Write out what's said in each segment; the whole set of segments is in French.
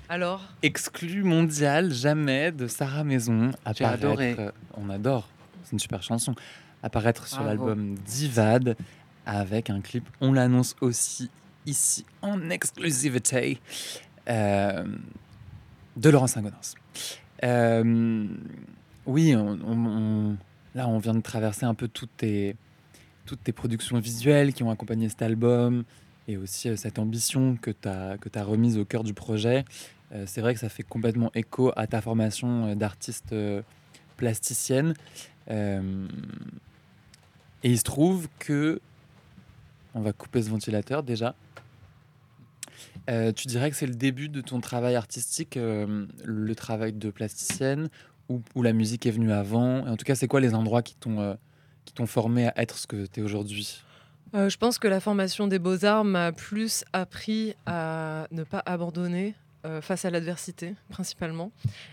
Alors, Exclu mondial, jamais de Sarah Maison. J'ai adoré. On adore, c'est une super chanson. Apparaître sur Bravo. l'album Divad avec un clip, on l'annonce aussi ici en exclusivité, euh, de Laurent Saint-Gaudens. Oui, là on vient de traverser un peu toutes tes productions visuelles qui ont accompagné cet album et aussi cette ambition que tu as remise au cœur du projet. C'est vrai que ça fait complètement écho à ta formation d'artiste plasticienne. Euh, et il se trouve que, on va couper ce ventilateur déjà, tu dirais que c'est le début de ton travail artistique, le travail de plasticienne, ou la musique est venue avant? Et en tout cas, c'est quoi les endroits qui t'ont formé à être ce que tu es aujourd'hui? je pense que la formation des beaux-arts m'a plus appris à ne pas abandonner face à l'adversité, principalement,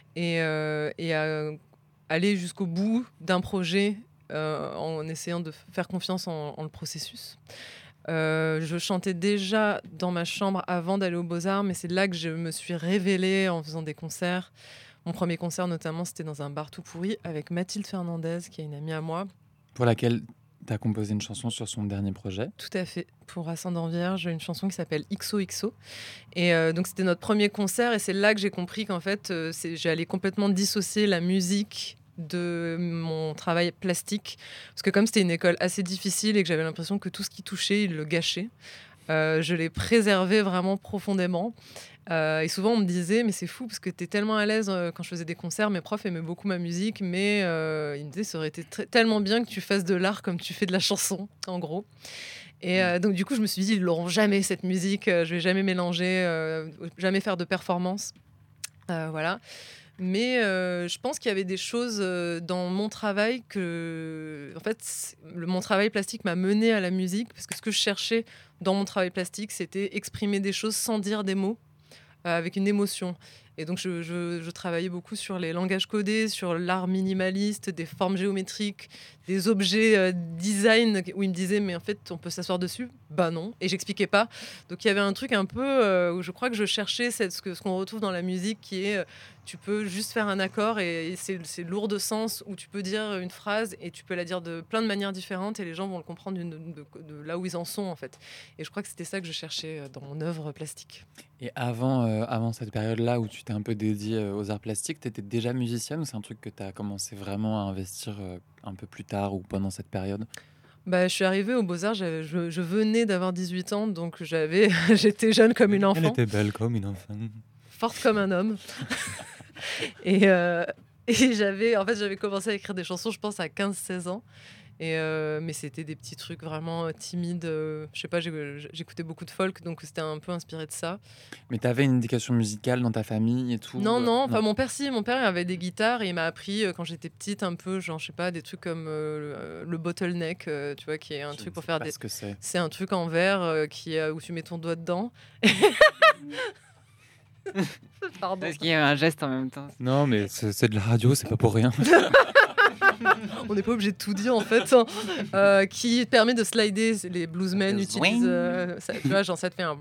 et à aller jusqu'au bout d'un projet en essayant de faire confiance en le processus. Je chantais déjà dans ma chambre avant d'aller aux Beaux-Arts, mais c'est là que je me suis révélée en faisant des concerts. Mon premier concert, notamment, c'était dans un bar tout pourri avec Mathilde Fernandez, qui est une amie à moi. Pour laquelle tu as composé une chanson sur son dernier projet. Tout à fait. Pour Ascendant Vierge, une chanson qui s'appelle XOXO. Et donc, c'était notre premier concert. Et c'est là que j'ai compris qu'en fait, j'allais complètement dissocier la musique de mon travail plastique. Parce que comme c'était une école assez difficile et que j'avais l'impression que tout ce qui touchait, il le gâchait, je l'ai préservé vraiment profondément. Et souvent, on me disait, mais c'est fou parce que tu es tellement à l'aise quand je faisais des concerts. Mes profs aimaient beaucoup ma musique, mais ils me disaient, ça aurait été tellement bien que tu fasses de l'art comme tu fais de la chanson, en gros. Et donc, du coup, je me suis dit, ils l'auront jamais, cette musique. Je vais jamais mélanger, jamais faire de performance. Voilà. Mais je pense qu'il y avait des choses dans mon travail que, en fait, mon travail plastique m'a mené à la musique, parce que ce que je cherchais dans mon travail plastique, c'était exprimer des choses sans dire des mots, avec une émotion. Et donc, je travaillais beaucoup sur les langages codés, sur l'art minimaliste, des formes géométriques, des objets design, où ils me disaient, mais en fait, on peut s'asseoir dessus? Bah non. Et j'expliquais pas. Donc, il y avait un truc un peu où je crois que je cherchais ce qu'on retrouve dans la musique, qui est, tu peux juste faire un accord et c'est lourd de sens, où tu peux dire une phrase et tu peux la dire de plein de manières différentes et les gens vont le comprendre de là où ils en sont, en fait. Et je crois que c'était ça que je cherchais dans mon œuvre plastique. Et avant cette période-là où tu t'es un peu dédiée aux arts plastiques, tu étais déjà musicienne, ou c'est un truc que tu as commencé vraiment à investir un peu plus tard ou pendant cette période? Bah, je suis arrivée aux Beaux-Arts, je venais d'avoir 18 ans, donc j'étais jeune comme une enfant, Elle était belle comme une enfant. forte comme un homme. Et, euh, et j'avais commencé à écrire des chansons, je pense, à 15-16 ans. Mais c'était des petits trucs vraiment timides. Je sais pas, j'écoutais beaucoup de folk, donc c'était un peu inspiré de ça. Mais tu avais une éducation musicale dans ta famille et tout? Non. Enfin, mon père, si. Mon père avait des guitares et il m'a appris quand j'étais petite un peu, genre, je sais pas, des trucs comme le bottleneck, tu vois, qui est un Je truc ne pour sais faire pas des. ce que c'est. C'est un truc en verre où tu mets ton doigt dedans. Pardon. Est-ce qu'il y a un geste en même temps? Non, mais c'est de la radio, c'est pas pour rien. On n'est pas obligé de tout dire en fait, qui permet de slider. Les bluesmen Ça fait utilisent ça, tu vois, genre ça te fait un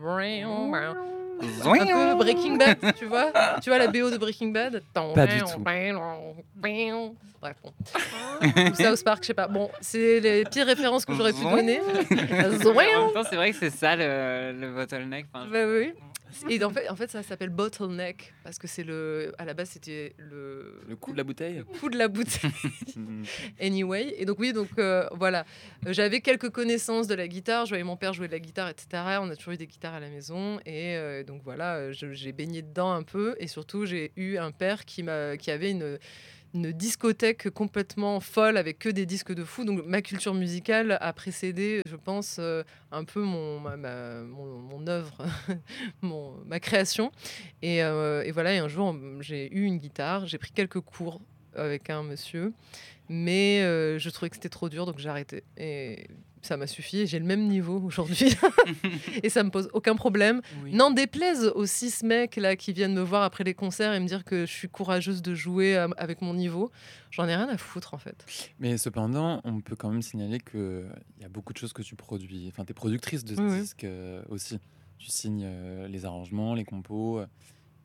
peu Breaking Bad, tu vois la BO de Breaking Bad. Pas du tout. Bref, bon. Ou South Park, je sais pas. Bon, c'est les pires références que j'aurais pu donner. En même temps, c'est vrai que c'est ça le bottleneck. Enfin, Bah oui. Et en fait, ça s'appelle bottleneck parce que à la base, c'était Le coup de la bouteille. coup de la bouteille. Anyway, et donc oui, voilà. J'avais quelques connaissances de la guitare, je voyais mon père jouer de la guitare, etc. On a toujours eu des guitares à la maison, et donc voilà, j'ai baigné dedans un peu, et surtout j'ai eu un père qui avait une discothèque complètement folle avec que des disques de fou. Donc ma culture musicale a précédé, je pense, un peu mon œuvre, ma création. Et voilà, et un jour, j'ai eu une guitare, j'ai pris quelques cours avec un monsieur, mais je trouvais que c'était trop dur, donc j'ai arrêté. Et ça m'a suffi, et j'ai le même niveau aujourd'hui. Et ça me pose aucun problème. Oui. N'en déplaise aux 6 mecs là, qui viennent me voir après les concerts et me dire que je suis courageuse de jouer avec mon niveau. J'en ai rien à foutre, en fait. Mais cependant, on peut quand même signaler qu'il y a beaucoup de choses que tu produis. Enfin, tu es productrice de ce Oui. disque aussi. Tu signes les arrangements, les compos.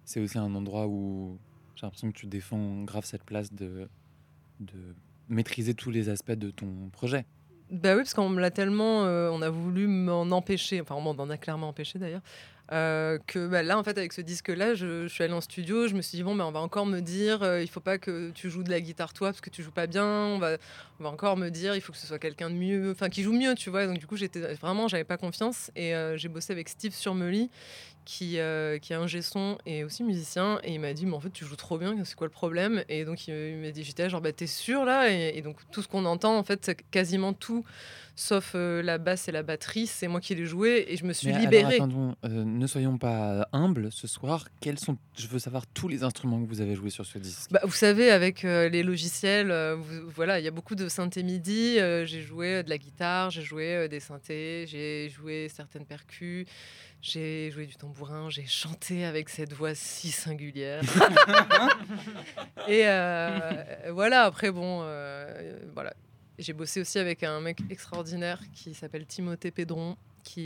c'est aussi un endroit où j'ai l'impression que tu défends grave cette place de maîtriser tous les aspects de ton projet. Bah oui, parce qu'on me l'a tellement, on a voulu m'en empêcher, enfin on m'en a clairement empêché d'ailleurs, que bah, là en fait avec ce disque-là, je suis allée en studio, je me suis dit bon bah on va encore me dire, il faut pas que tu joues de la guitare toi parce que tu joues pas bien, on va encore me dire il faut que ce soit quelqu'un de mieux, enfin qui joue mieux, tu vois. Donc du coup j'avais pas confiance et j'ai bossé avec Steve Surmely qui est ingé son et aussi musicien et il m'a dit mais en fait tu joues trop bien, c'est quoi le problème? Et donc il m'a dit, j'étais là, genre bah t'es sûr là? Et donc tout ce qu'on entend en fait c'est quasiment tout sauf la basse et la batterie, c'est moi qui l'ai joué et je me suis Mais alors libérée. attendons, ne soyons pas humbles ce soir. Je veux savoir tous les instruments que vous avez joués sur ce disque. Bah, vous savez, avec les logiciels, voilà, il y a beaucoup de synthé MIDI. J'ai joué de la guitare, j'ai joué des synthés, j'ai joué certaines percus, j'ai joué du tambourin, j'ai chanté avec cette voix si singulière. Et voilà, après, bon, voilà. J'ai bossé aussi avec un mec extraordinaire qui s'appelle Timothée Pédron,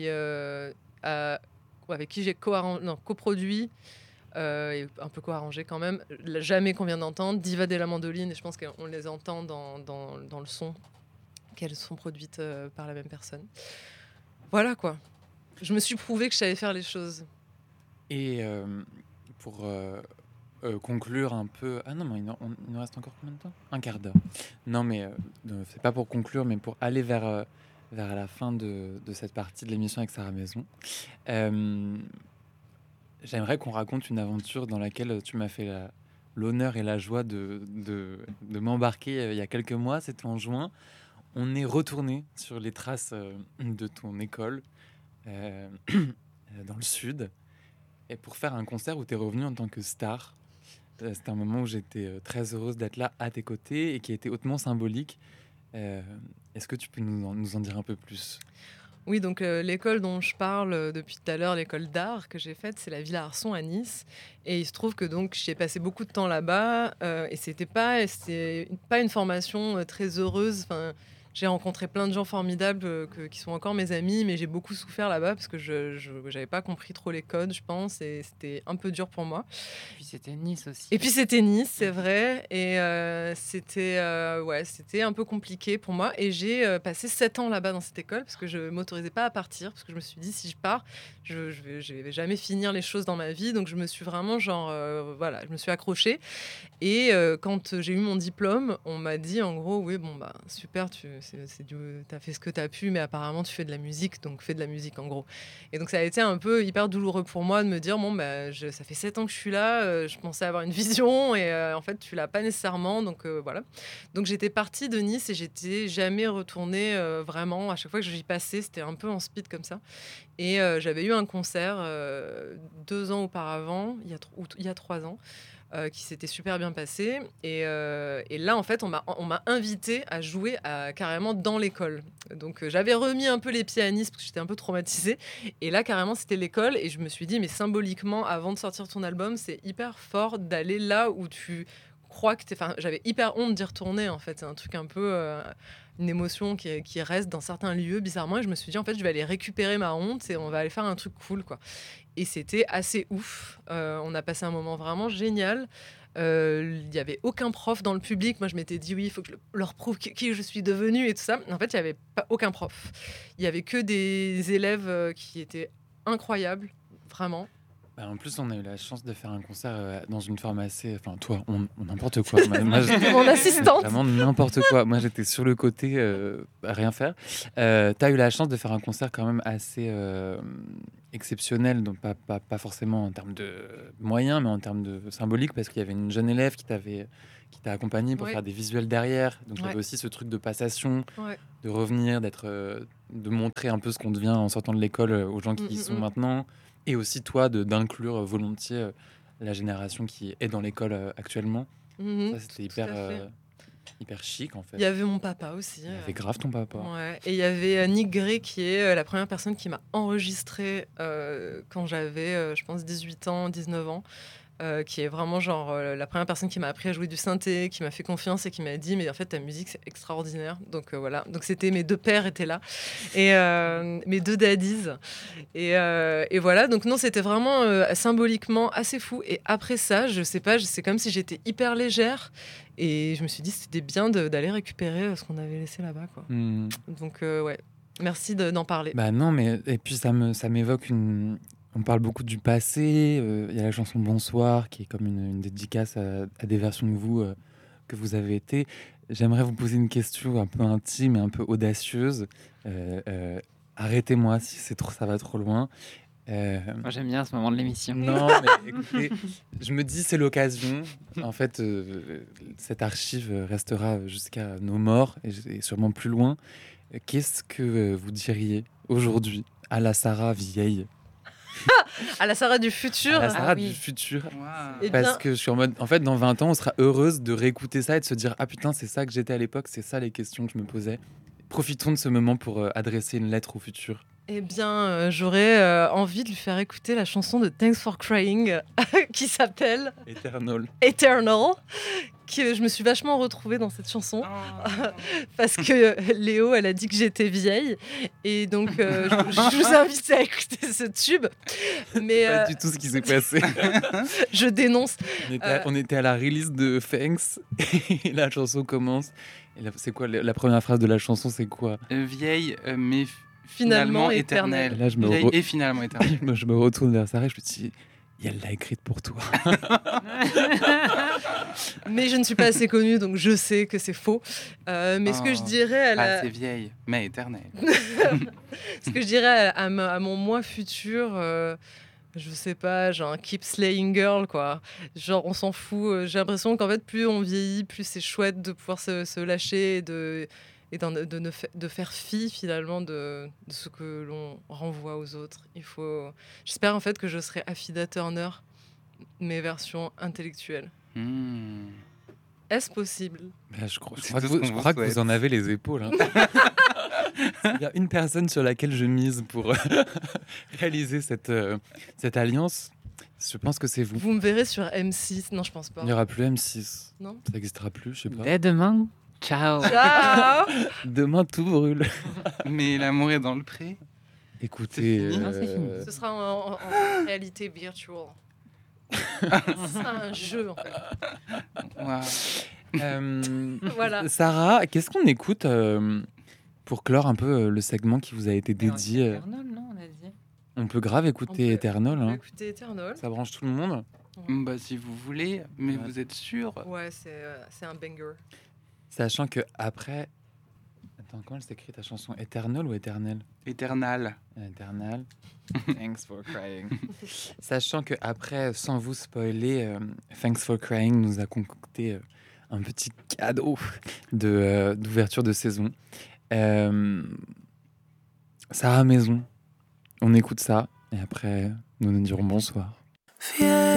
avec qui j'ai coproduit et un peu co-arrangé quand même. Jamais qu'on vient d'entendre, Diva de la mandoline, et je pense qu'on les entend dans le son, qu'elles sont produites par la même personne. Voilà quoi. Je me suis prouvé que je savais faire les choses. Et pour conclure un peu... Ah non, mais il nous reste encore combien de temps? Un quart d'heure. Non, mais c'est pas pour conclure, mais pour aller vers la fin de cette partie de l'émission avec Sarah Maison. J'aimerais qu'on raconte une aventure dans laquelle tu m'as fait l'honneur et la joie de m'embarquer il y a quelques mois. C'était en juin. On est retourné sur les traces de ton école dans le sud et pour faire un concert où tu es revenu en tant que star. C'était un moment où j'étais très heureuse d'être là à tes côtés et qui était hautement symbolique. Est-ce que tu peux nous en dire un peu plus? Oui, donc l'école dont je parle depuis tout à l'heure, l'école d'art que j'ai faite, c'est la Villa Arson à Nice. Et il se trouve que donc j'ai passé beaucoup de temps là-bas et c'était pas une formation très heureuse. Enfin, j'ai rencontré plein de gens formidables qui sont encore mes amis, mais j'ai beaucoup souffert là-bas parce que je n'avais pas compris trop les codes, je pense, et c'était un peu dur pour moi. Et puis c'était Nice aussi. Et puis c'était Nice, c'est vrai, et c'était un peu compliqué pour moi. Et j'ai passé 7 ans là-bas dans cette école parce que je m'autorisais pas à partir parce que je me suis dit si je pars, je vais jamais finir les choses dans ma vie. Donc je me suis vraiment je me suis accrochée. Et quand j'ai eu mon diplôme, on m'a dit en gros oui bon bah super, t'as fait ce que t'as pu, mais apparemment tu fais de la musique, donc fais de la musique en gros. Et donc ça a été un peu hyper douloureux pour moi de me dire bon bah ça fait 7 ans que je suis là, je pensais avoir une vision et en fait tu l'as pas nécessairement, donc voilà. Donc j'étais partie de Nice et j'étais jamais retournée vraiment. À chaque fois que j'y passais, c'était un peu en speed comme ça. Et j'avais eu un concert 2 ans auparavant, il y a 3 ans. Qui s'était super bien passé. Et là, en fait, on m'a invité à jouer carrément dans l'école. Donc, j'avais remis un peu les pieds à Nice parce que j'étais un peu traumatisée. Et là, carrément, c'était l'école. Et je me suis dit, mais symboliquement, avant de sortir ton album, c'est hyper fort d'aller là où tu crois que t'es... Enfin, j'avais hyper honte d'y retourner, en fait. C'est un truc un peu... une émotion qui reste dans certains lieux, bizarrement. Et je me suis dit, en fait, je vais aller récupérer ma honte et on va aller faire un truc cool, quoi. Et c'était assez ouf. On a passé un moment vraiment génial. Il n'y avait aucun prof dans le public. Moi, je m'étais dit, oui, il faut que je leur prouve qui je suis devenue et tout ça. En fait, il n'y avait pas aucun prof. Il n'y avait que des élèves qui étaient incroyables, vraiment. En plus, on a eu la chance de faire un concert dans une forme assez... Enfin, toi, n'importe quoi. Moi, C'était mon assistante. Vraiment n'importe quoi. Moi, j'étais sur le côté à rien faire. T'as eu la chance de faire un concert quand même assez exceptionnel, donc pas forcément en termes de moyens, mais en termes de symbolique, parce qu'il y avait une jeune élève qui t'a accompagné pour faire des visuels derrière. Donc, il y avait aussi ce truc de passation, de revenir, de montrer un peu ce qu'on devient en sortant de l'école aux gens qui y sont maintenant. Et aussi, toi, d'inclure volontiers la génération qui est dans l'école actuellement. Ça, c'était hyper chic, en fait. Il y avait mon papa aussi. Il y avait grave ton papa. Ouais. Et il y avait Nick Gray, qui est la première personne qui m'a enregistrée quand j'avais, je pense, 18 ans, 19 ans. qui est vraiment genre la première personne qui m'a appris à jouer du synthé, qui m'a fait confiance et qui m'a dit mais en fait ta musique c'est extraordinaire. Donc voilà, donc c'était mes 2 pères étaient là et mes 2 daddies et voilà. Donc non, c'était vraiment symboliquement assez fou. Et après ça, je sais pas, c'est comme si j'étais hyper légère et je me suis dit c'était bien d'aller récupérer ce qu'on avait laissé là-bas quoi. Donc ouais. Merci d'en parler. Bah non, mais et puis ça m'évoque une. On parle beaucoup du passé. Il y a la chanson Bonsoir qui est comme une dédicace à des versions de vous que vous avez été. J'aimerais vous poser une question un peu intime et un peu audacieuse. Arrêtez-moi si ça va trop loin. Moi, j'aime bien ce moment de l'émission. Non, mais écoutez, je me dis c'est l'occasion. En fait, cette archive restera jusqu'à nos morts et sûrement plus loin. Qu'est-ce que vous diriez aujourd'hui à la Sarah vieille? À la Sarah du futur. À la Sarah oui. du futur. Wow. Eh Parce bien- que je suis en mode, en fait, dans 20 ans, on sera heureuse de réécouter ça et de se dire, ah putain, c'est ça que j'étais à l'époque, c'est ça les questions que je me posais. Profitons de ce moment pour adresser une lettre au futur. Eh bien, j'aurais envie de lui faire écouter la chanson de Thanks for Crying qui s'appelle Eternal. Eternal. Je me suis vachement retrouvée dans cette chanson parce que Léo, elle a dit que j'étais vieille et donc je vous invite à écouter ce tube. Mais Pas du tout ce qui s'est passé. je dénonce. On était à la release de Thanks et la chanson commence. Et c'est quoi la première phrase de la chanson? C'est quoi? Vieille, mais Finalement finalement éternelle. éternelle. Là, je me Vieille re- et finalement éternelle. Je me retourne vers Sarah et je me dis, elle l'a écrite pour toi. Mais je ne suis pas assez connue, donc je sais que c'est faux. Mais ce que je Oh. dirais à la... C'est vieille, mais éternelle. Ce que je dirais à mon moi futur, je sais pas, genre keep slaying girl, quoi. Genre, on s'en fout. J'ai l'impression qu'en fait, plus on vieillit, plus c'est chouette de pouvoir se lâcher de faire fi, finalement, de ce que l'on renvoie aux autres. J'espère, en fait, que je serai Affida Turner, mes versions intellectuelles. Est-ce possible? Bah, je crois, C'est que, tout vous, ce qu'on je vous crois que souhaite. vous en avez les épaules. Hein. Il y a une personne sur laquelle je mise pour réaliser cette alliance. Je pense que c'est vous. Vous me verrez sur M6. Non, je pense pas. Il n'y aura plus M6. Non. Ça n'existera plus, je sais pas. Dès demain, ciao. Ciao. Demain, tout brûle. Mais l'amour est dans le pré. Écoutez, C'est fini. Non, c'est fini. Ce sera en réalité virtuelle. C'est un jeu, en fait. Wow. Voilà. Sarah, qu'est-ce qu'on écoute pour clore un peu le segment qui vous a été dédié Eternal, non, on a dit. On peut grave écouter On peut- Eternal. On va Hein. écouter Eternal. Ça branche tout le monde. Bah, si vous voulez, mais Ouais. vous êtes sûr? Ouais, c'est un banger. Sachant que après. Attends, comment elle s'écrit ta chanson? Eternal ou Éternel? Éternal. Eternal. Thanks for crying. Sachant que après, sans vous spoiler, Thanks for crying nous a concocté un petit cadeau d'ouverture de saison. Sarah Maison. On écoute ça et après, nous nous dirons bonsoir. Vieille